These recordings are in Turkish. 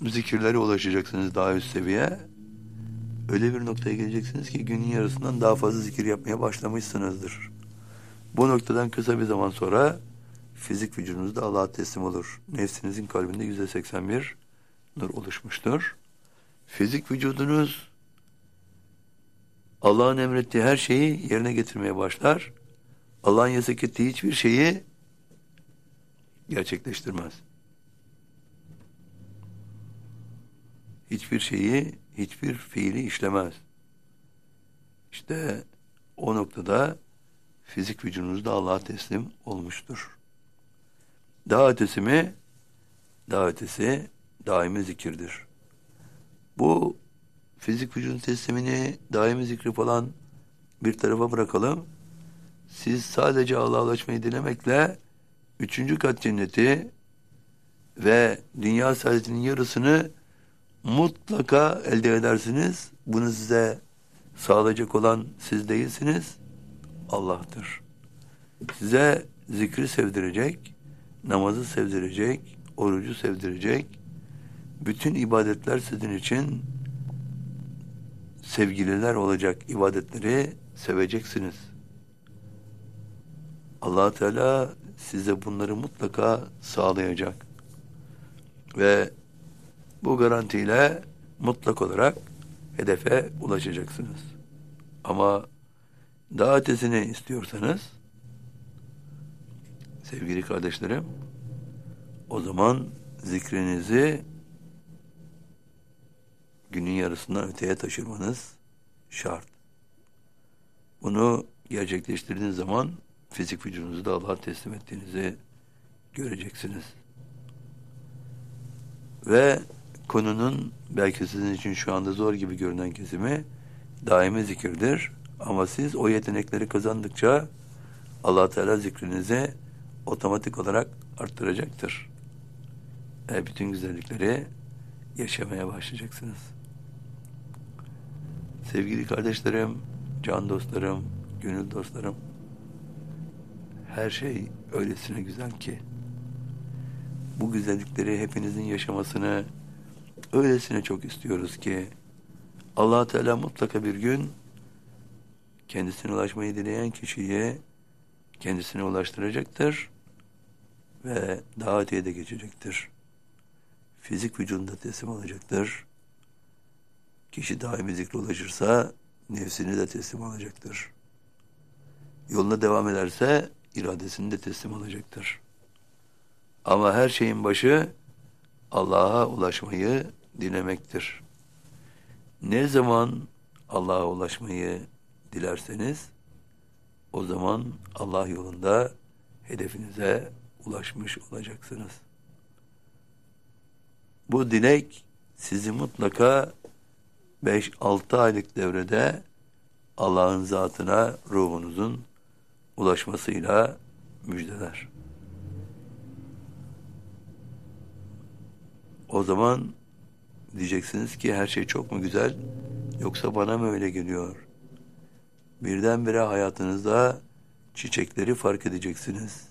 zikirlere ulaşacaksınız daha üst seviye. Öyle bir noktaya geleceksiniz ki günün yarısından daha fazla zikir yapmaya başlamışsınızdır. Bu noktadan kısa bir zaman sonra fizik vücudunuz da Allah'a teslim olur. Nefsinizin kalbinde %81 nur oluşmuştur. Fizik vücudunuz Allah'ın emrettiği her şeyi yerine getirmeye başlar. Allah'ın yasak ettiği hiçbir şeyi gerçekleştirmez. Hiçbir şeyi, hiçbir fiili işlemez. İşte o noktada fizik vücudunuz da Allah'a teslim olmuştur. Daha ötesi mi? Daha ötesi daimi zikirdir. Bu fizik vücudun teslimini, daimi zikri falan bir tarafa bırakalım. Siz sadece Allah'a ulaşmayı dilemekle 3. kat cenneti ve dünya saadetinin yarısını mutlaka elde edersiniz. Bunu size sağlayacak olan siz değilsiniz, Allah'tır. Size zikri sevdirecek, namazı sevdirecek, orucu sevdirecek, bütün ibadetler sizin için sevgililer olacak ibadetleri seveceksiniz. Allah Teala size bunları mutlaka sağlayacak. Ve bu garantiyle mutlak olarak hedefe ulaşacaksınız. Ama daha ötesini istiyorsanız sevgili kardeşlerim, o zaman zikrinizi günün yarısından öteye taşırmanız şart. Bunu gerçekleştirdiğiniz zaman fizik vücudunuzu da Allah'a teslim ettiğinizi göreceksiniz. Ve konunun belki sizin için şu anda zor gibi görünen kesimi daimi zikirdir. Ama siz o yetenekleri kazandıkça Allah Teala zikrinizi otomatik olarak arttıracaktır. Bütün güzellikleri yaşamaya başlayacaksınız. Sevgili kardeşlerim, can dostlarım, gönül dostlarım, her şey öylesine güzel ki bu güzellikleri hepinizin yaşamasını öylesine çok istiyoruz ki Allah Teala mutlaka bir gün kendisine ulaşmayı dileyen kişiyi kendisine ulaştıracaktır ve daha öteye de geçecektir. Fizik vücudunda teslim olacaktır. Kişi daimi zikre ulaşırsa nefsini de teslim alacaktır. Yoluna devam ederse iradesini de teslim alacaktır. Ama her şeyin başı Allah'a ulaşmayı dilemektir. Ne zaman Allah'a ulaşmayı dilerseniz o zaman Allah yolunda hedefinize ulaşmış olacaksınız. Bu dilek sizi mutlaka 5-6 aylık devrede Allah'ın zatına ruhunuzun ulaşmasıyla müjdeler. O zaman diyeceksiniz ki her şey çok mu güzel yoksa bana mı öyle geliyor? Birdenbire hayatınızda çiçekleri fark edeceksiniz.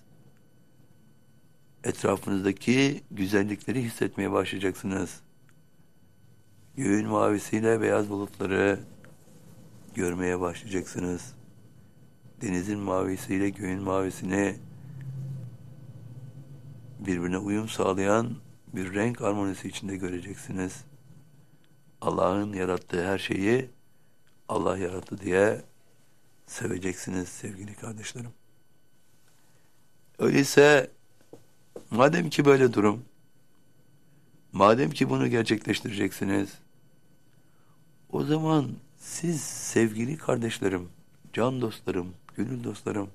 Etrafınızdaki güzellikleri hissetmeye başlayacaksınız. Göğün mavisiyle beyaz bulutları görmeye başlayacaksınız. Denizin mavisiyle göğün mavisini birbirine uyum sağlayan bir renk harmonisi içinde göreceksiniz. Allah'ın yarattığı her şeyi Allah yarattı diye seveceksiniz sevgili kardeşlerim. Öyleyse madem ki böyle durum, madem ki bunu gerçekleştireceksiniz, o zaman siz sevgili kardeşlerim, can dostlarım, gönül dostlarım,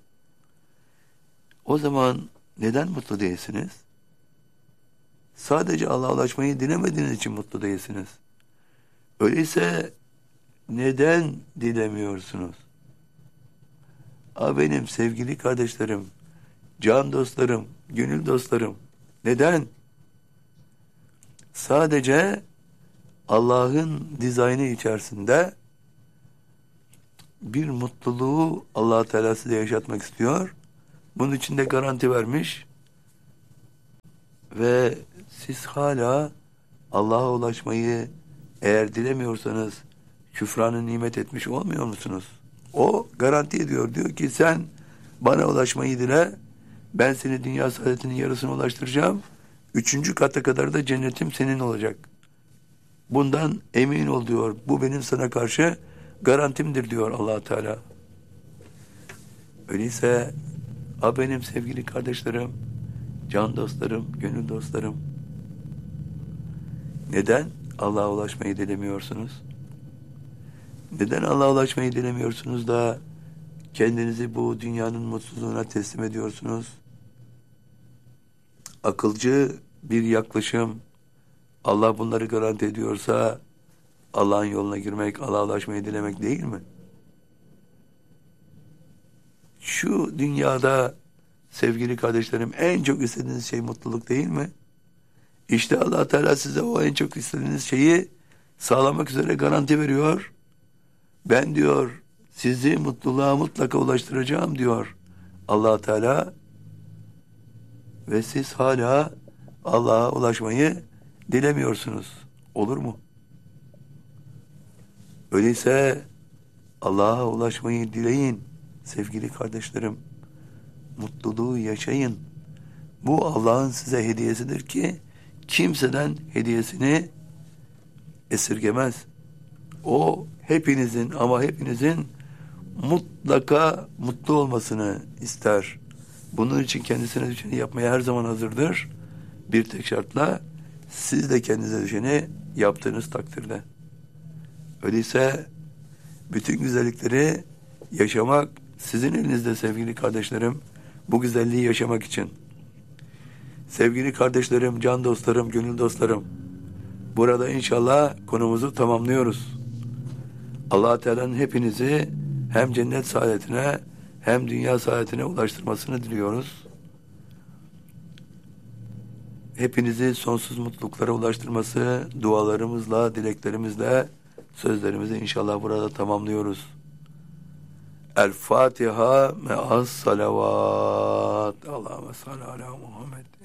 o zaman neden mutlu değilsiniz? Sadece Allah'a ulaşmayı dilemediğiniz için mutlu değilsiniz. Öyleyse neden dilemiyorsunuz? Benim sevgili kardeşlerim, can dostlarım, gönül dostlarım, neden? Sadece Allah'ın dizaynı içerisinde bir mutluluğu Allah Teala size yaşatmak istiyor. Bunun için de garanti vermiş ve siz hala Allah'a ulaşmayı eğer dilemiyorsanız küfranı nimet etmiş olmuyor musunuz? O garanti ediyor. Diyor ki sen bana ulaşmayı dile, ben seni dünya saadetinin yarısına ulaştıracağım. 3. kata kadar da cennetim senin olacak. Bundan emin ol diyor. Bu benim sana karşı garantimdir diyor Allah Teala. Öyleyse benim sevgili kardeşlerim, can dostlarım, gönül dostlarım, neden Allah'a ulaşmayı dilemiyorsunuz? Neden Allah'a ulaşmayı dilemiyorsunuz da kendinizi bu dünyanın mutsuzluğuna teslim ediyorsunuz? Akılcı bir yaklaşım, Allah bunları garanti ediyorsa Allah'ın yoluna girmek, Allah'a ulaşmayı dilemek değil mi? Şu dünyada sevgili kardeşlerim en çok istediğiniz şey mutluluk değil mi? İşte Allah Teala size o en çok istediğiniz şeyi sağlamak üzere garanti veriyor. Ben diyor sizi mutluluğa mutlaka ulaştıracağım diyor Allah Teala. Ve siz hala Allah'a ulaşmayı dilemiyorsunuz. Olur mu? Öyleyse Allah'a ulaşmayı dileyin sevgili kardeşlerim. Mutluluğu yaşayın. Bu Allah'ın size hediyesidir ki kimseden hediyesini esirgemez. O hepinizin ama hepinizin mutlaka mutlu olmasını ister. Bunun için kendisine düşeni yapmaya her zaman hazırdır. Bir tek şartla siz de kendinize düşeni yaptığınız takdirde. Öyleyse bütün güzellikleri yaşamak sizin elinizde sevgili kardeşlerim. Bu güzelliği yaşamak için. Sevgili kardeşlerim, can dostlarım, gönül dostlarım. Burada inşallah konumuzu tamamlıyoruz. Allah Teala'nın hepinizi hem cennet saadetine hem dünya saadetine ulaştırmasını diliyoruz. Hepinizi sonsuz mutluluklara ulaştırması dualarımızla, dileklerimizle, sözlerimizi inşallah burada tamamlıyoruz. El Fatiha me'as salavat. Allahümme salli ala Muhammed.